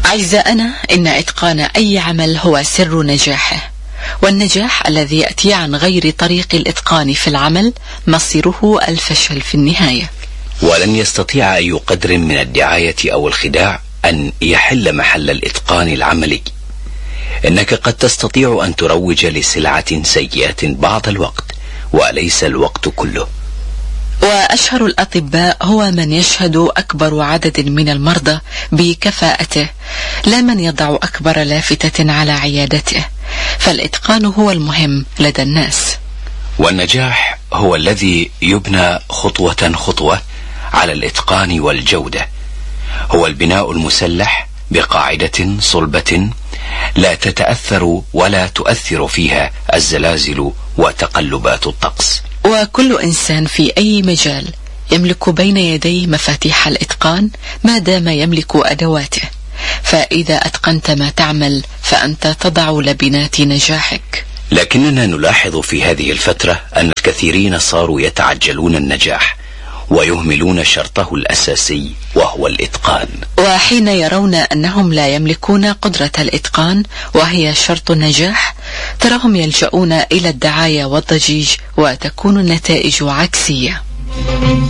أعزائنا، إن إتقان أي عمل هو سر نجاحه، والنجاح الذي يأتي عن غير طريق الإتقان في العمل مصيره الفشل في النهاية. ولن يستطيع أي قدر من الدعاية أو الخداع أن يحل محل الإتقان العملي. إنك قد تستطيع أن تروج لسلعة سيئة بعض الوقت، وليس الوقت كله. وأشهر الأطباء هو من يشهد أكبر عدد من المرضى بكفاءته، لا من يضع أكبر لافتة على عيادته. فالإتقان هو المهم لدى الناس، والنجاح هو الذي يبنى خطوة خطوة على الإتقان والجودة. هو البناء المسلح بقاعدة صلبة لا تتأثر ولا تؤثر فيها الزلازل وتقلبات الطقس. وكل إنسان في أي مجال يملك بين يديه مفاتيح الإتقان ما دام يملك أدواته. فإذا أتقنت ما تعمل فأنت تضع لبنات نجاحك. لكننا نلاحظ في هذه الفترة أن الكثيرين صاروا يتعجلون النجاح ويهملون شرطه الأساسي وهو الإتقان. وحين يرون أنهم لا يملكون قدرة الإتقان وهي شرط النجاح، تراهم يلجؤون إلى الدعاية والضجيج، وتكون النتائج عكسية.